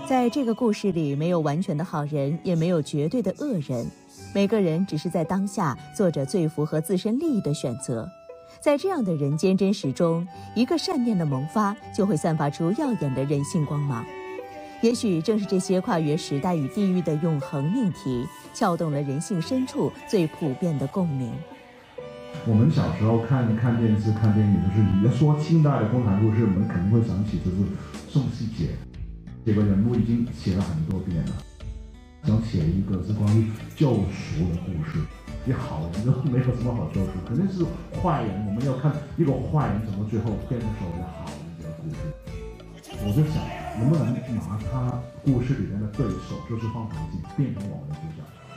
在这个故事里，没有完全的好人，也没有绝对的恶人，每个人只是在当下做着最符合自身利益的选择。在这样的人间真实中，一个善念的萌发，就会散发出耀眼的人性光芒。也许正是这些跨越时代与地域的永恒命题，撬动了人性深处最普遍的共鸣。 我们小时候看电视、看电影，就是你要说清代的共产故事，我们肯定会想起就是宋希桀，这个人物已经写了很多遍了。想写一个是关于救赎的故事，你好人都没有什么好救赎，肯定是坏人。我们要看一个坏人怎么最后变成所谓的好人这个故事。我就想，能不能拿他故事里面的对手，就是方唐镜，变成我们的主角？